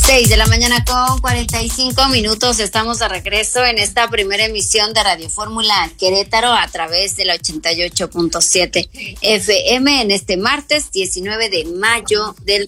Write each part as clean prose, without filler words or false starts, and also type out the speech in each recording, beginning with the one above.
6:45 a.m. Estamos de regreso en esta primera emisión de Radio Fórmula Querétaro a través del 88.7 FM en este martes 19 de mayo del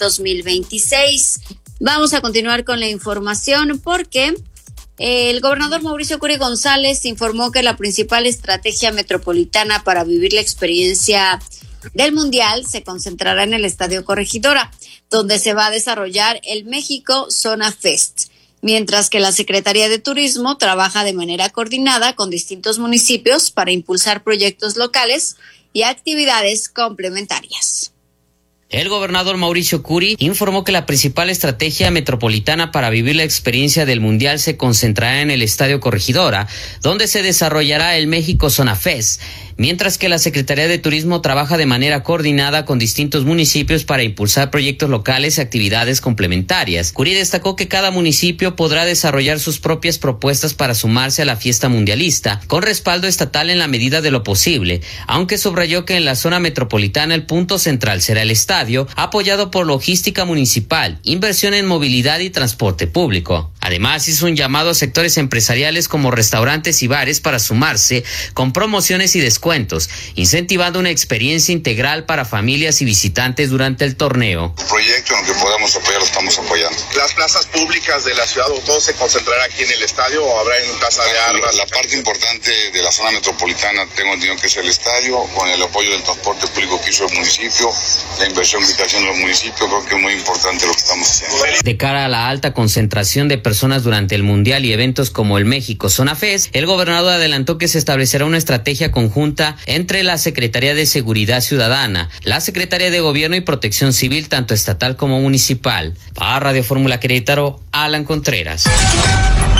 2026. Vamos a continuar con la información porque el gobernador Mauricio Curi González informó que la principal estrategia metropolitana para vivir la experiencia del Mundial se concentrará en el Estadio Corregidora, donde se va a desarrollar el México Zona Fest, mientras que la Secretaría de Turismo trabaja de manera coordinada con distintos municipios para impulsar proyectos locales y actividades complementarias. El gobernador Mauricio Curi informó que la principal estrategia metropolitana para vivir la experiencia del Mundial se concentrará en el Estadio Corregidora, donde se desarrollará el México Zona Fest, mientras que la Secretaría de Turismo trabaja de manera coordinada con distintos municipios para impulsar proyectos locales y actividades complementarias. Curi destacó que cada municipio podrá desarrollar sus propias propuestas para sumarse a la fiesta mundialista, con respaldo estatal en la medida de lo posible, aunque subrayó que en la zona metropolitana el punto central será el estadio, apoyado por logística municipal, inversión en movilidad y transporte público. Además, hizo un llamado a sectores empresariales como restaurantes y bares para sumarse con promociones y descuentos, incentivando una experiencia integral para familias y visitantes durante el torneo. El proyecto en el que podamos apoyar lo estamos apoyando. Las plazas públicas de la ciudad, ¿todo se concentrará aquí en el estadio o habrá en casa de armas? La parte importante de la zona metropolitana tengo entendido que es el estadio, con el apoyo del transporte público que hizo el municipio, la inversión que está haciendo el municipio, creo que es muy importante lo que estamos haciendo. De cara a la alta concentración de personas durante el Mundial y eventos como el México Zona Fest, el gobernador adelantó que se establecerá una estrategia conjunta entre la Secretaría de Seguridad Ciudadana, la Secretaría de Gobierno y Protección Civil, tanto estatal como municipal. Para Radio Fórmula Querétaro, Alan Contreras.